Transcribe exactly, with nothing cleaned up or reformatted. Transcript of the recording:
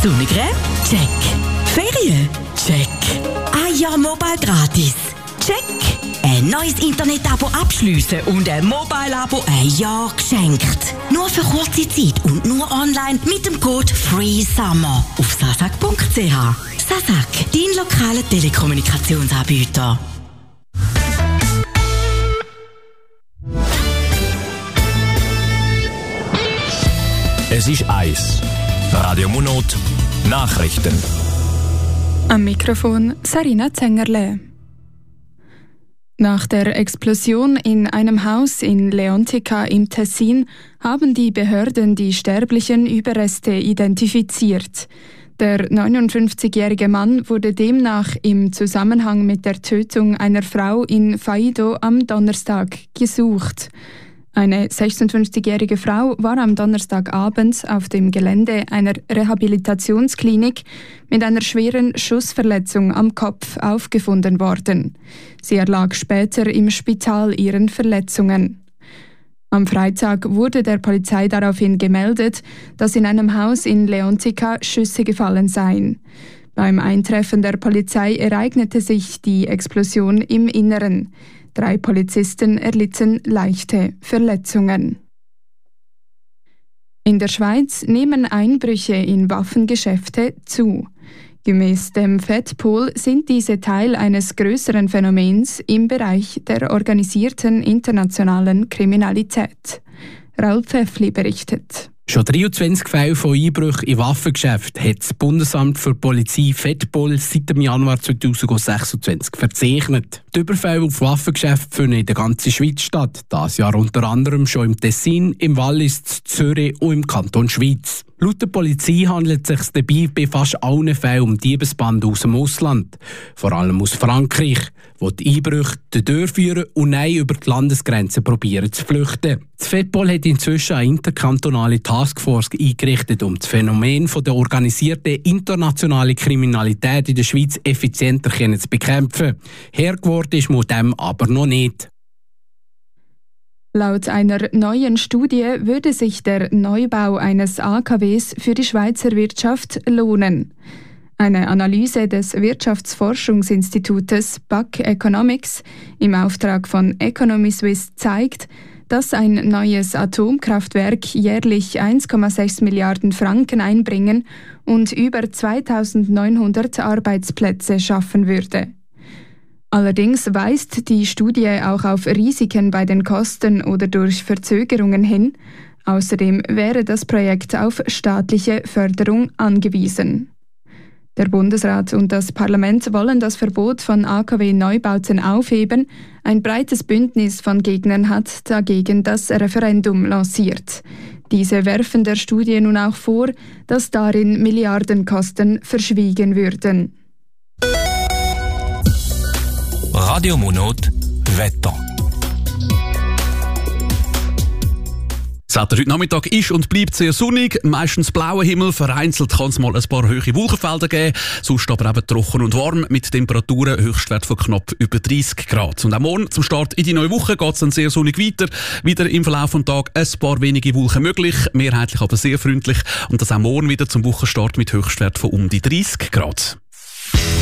Sonniger? Check. Ferien? Check. Ein Jahr Mobile gratis? Check. Ein neues Internet-Abo abschliessen und ein Mobile-Abo ein Jahr geschenkt. Nur für kurze Zeit und nur online mit dem Code FREESUMMER auf sasak punkt c h. Sasak, dein lokaler Telekommunikationsanbieter. Es ist eins. Radio Monot Nachrichten. Am Mikrofon Sarina Zengerle. Nach der Explosion in einem Haus in Leontica im Tessin haben die Behörden die sterblichen Überreste identifiziert. Der neunundfünfzigjährige Mann wurde demnach im Zusammenhang mit der Tötung einer Frau in Faido am Donnerstag gesucht. Eine sechsundfünfzigjährige Frau war am Donnerstagabend auf dem Gelände einer Rehabilitationsklinik mit einer schweren Schussverletzung am Kopf aufgefunden worden. Sie erlag später im Spital ihren Verletzungen. Am Freitag wurde der Polizei daraufhin gemeldet, dass in einem Haus in Leontica Schüsse gefallen seien. Beim Eintreffen der Polizei ereignete sich die Explosion im Inneren. Drei Polizisten erlitten leichte Verletzungen. In der Schweiz nehmen Einbrüche in Waffengeschäfte zu. Gemäss dem Fedpol sind diese Teil eines größeren Phänomens im Bereich der organisierten internationalen Kriminalität. Raul Pfeffli berichtet. Schon dreiundzwanzig Fälle von Einbrüchen in Waffengeschäften hat das Bundesamt für Polizei Fedpol seit dem Januar zweitausendsechsundzwanzig verzeichnet. Die Überfälle auf Waffengeschäfte finden in der ganzen Schweiz statt. Dieses Jahr unter anderem schon im Tessin, im Wallis, Zürich und im Kanton Schweiz. Laut der Polizei handelt es sich dabei bei fast allen Fällen um Diebesbanden aus dem Ausland. Vor allem aus Frankreich, wo die Einbrüche durchführen und nein über die Landesgrenzen probieren zu flüchten. Das Fedpol hat inzwischen eine interkantonale Taskforce eingerichtet, um das Phänomen von der organisierten internationalen Kriminalität in der Schweiz effizienter zu bekämpfen. Herr geworden ist man dem aber noch nicht. Laut einer neuen Studie würde sich der Neubau eines A K Ws für die Schweizer Wirtschaft lohnen. Eine Analyse des Wirtschaftsforschungsinstitutes B A C Economics im Auftrag von Economy Suisse zeigt, dass ein neues Atomkraftwerk jährlich eins Komma sechs Milliarden Franken einbringen und über zweitausendneunhundert Arbeitsplätze schaffen würde. Allerdings weist die Studie auch auf Risiken bei den Kosten oder durch Verzögerungen hin. Außerdem wäre das Projekt auf staatliche Förderung angewiesen. Der Bundesrat und das Parlament wollen das Verbot von A K W-Neubauten aufheben. Ein breites Bündnis von Gegnern hat dagegen das Referendum lanciert. Diese werfen der Studie nun auch vor, dass darin Milliardenkosten verschwiegen würden. Radio Monot Wetter. Das Wetter heute Nachmittag ist und bleibt sehr sonnig, meistens blauer Himmel, vereinzelt kann es mal ein paar hohe Wolkenfelder geben, sonst aber eben trocken und warm mit Temperaturen Höchstwert von knapp über dreißig Grad. Und auch morgen zum Start in die neue Woche geht es dann sehr sonnig weiter, wieder im Verlauf des Tages ein paar wenige Wolken möglich, mehrheitlich aber sehr freundlich und das auch morgen wieder zum Wochenstart mit Höchstwert von um die dreißig Grad.